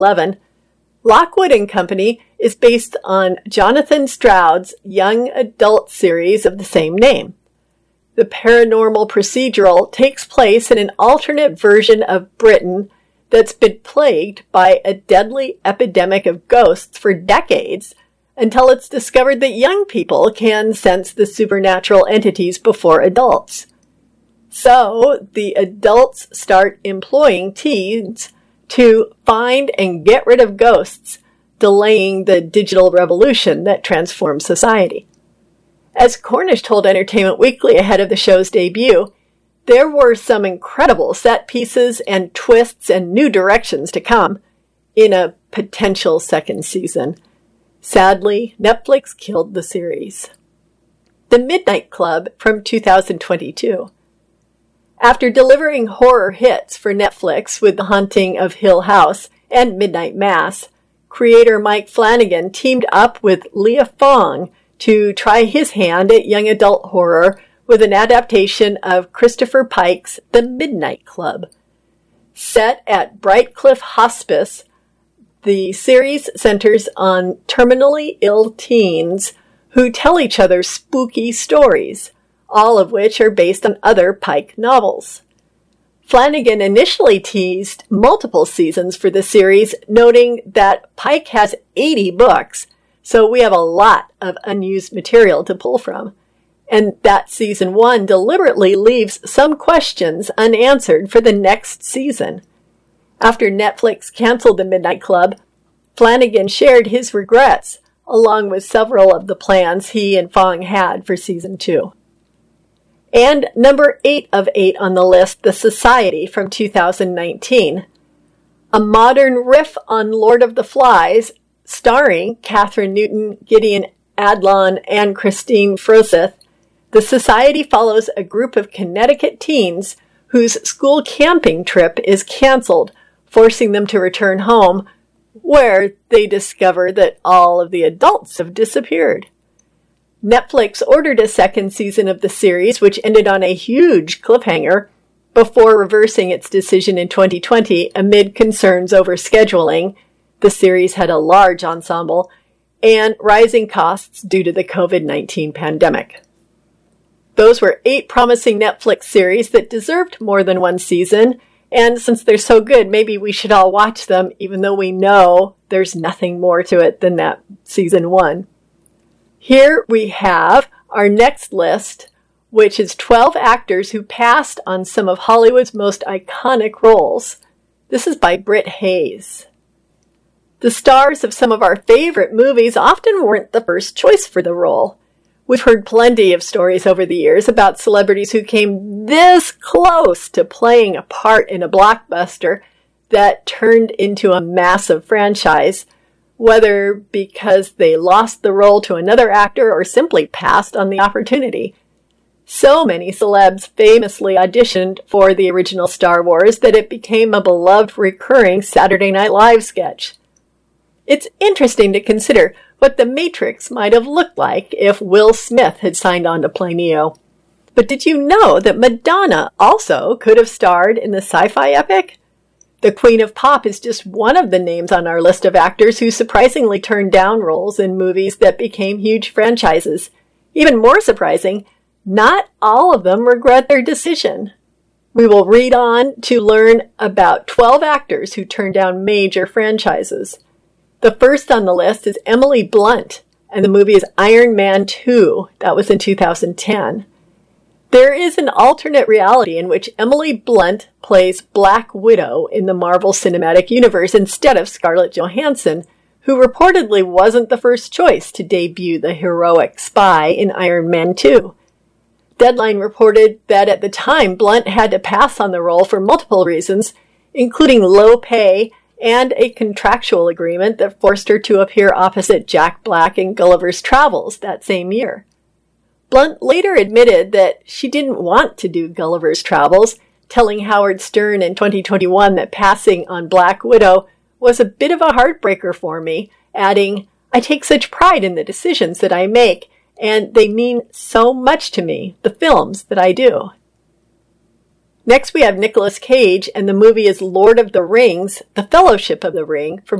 2011, Lockwood and Company is based on Jonathan Stroud's young adult series of the same name. The paranormal procedural takes place in an alternate version of Britain that's been plagued by a deadly epidemic of ghosts for decades until it's discovered that young people can sense the supernatural entities before adults. So, the adults start employing teens to find and get rid of ghosts, delaying the digital revolution that transforms society. As Cornish told Entertainment Weekly ahead of the show's debut, there were some incredible set pieces and twists and new directions to come in a potential second season. Sadly, Netflix killed the series. The Midnight Club from 2022. After delivering horror hits for Netflix with The Haunting of Hill House and Midnight Mass, creator Mike Flanagan teamed up with Leah Fong to try his hand at young adult horror with an adaptation of Christopher Pike's The Midnight Club. Set at Brightcliff Hospice, the series centers on terminally ill teens who tell each other spooky stories, all of which are based on other Pike novels. Flanagan initially teased multiple seasons for the series, noting that Pike has 80 books, so we have a lot of unused material to pull from, and that season 1 deliberately leaves some questions unanswered for the next season. After Netflix canceled The Midnight Club, Flanagan shared his regrets, along with several of the plans he and Fong had for season 2. And number 8 of 8 on the list, The Society from 2019. A modern riff on Lord of the Flies, starring Catherine Newton, Gideon Adlon, and Christine Froseth. The Society follows a group of Connecticut teens whose school camping trip is canceled, forcing them to return home, where they discover that all of the adults have disappeared. Netflix ordered a second season of the series, which ended on a huge cliffhanger, before reversing its decision in 2020 amid concerns over scheduling. The series had a large ensemble and rising costs due to the COVID-19 pandemic. Those were 8 promising Netflix series that deserved more than one season, and since they're so good, maybe we should all watch them, even though we know there's nothing more to it than that season 1. Here we have our next list, which is 12 actors who passed on some of Hollywood's most iconic roles. This is by Britt Hayes. The stars of some of our favorite movies often weren't the first choice for the role. We've heard plenty of stories over the years about celebrities who came this close to playing a part in a blockbuster that turned into a massive franchise, whether because they lost the role to another actor or simply passed on the opportunity. So many celebs famously auditioned for the original Star Wars that it became a beloved recurring Saturday Night Live sketch. It's interesting to consider what The Matrix might have looked like if Will Smith had signed on to play Neo. But did you know that Madonna also could have starred in the sci-fi epic? The Queen of Pop is just one of the names on our list of actors who surprisingly turned down roles in movies that became huge franchises. Even more surprising, not all of them regret their decision. We will read on to learn about 12 actors who turned down major franchises. The first on the list is Emily Blunt, and the movie is Iron Man 2. That was in 2010. There is an alternate reality in which Emily Blunt plays Black Widow in the Marvel Cinematic Universe instead of Scarlett Johansson, who reportedly wasn't the first choice to debut the heroic spy in Iron Man 2. Deadline reported that at the time, Blunt had to pass on the role for multiple reasons, including low pay and a contractual agreement that forced her to appear opposite Jack Black in Gulliver's Travels that same year. Blunt later admitted that she didn't want to do Gulliver's Travels, telling Howard Stern in 2021 that passing on Black Widow was a bit of a heartbreaker for me, adding, "I take such pride in the decisions that I make, and they mean so much to me, the films that I do." Next, we have Nicolas Cage, and the movie is Lord of the Rings, The Fellowship of the Ring, from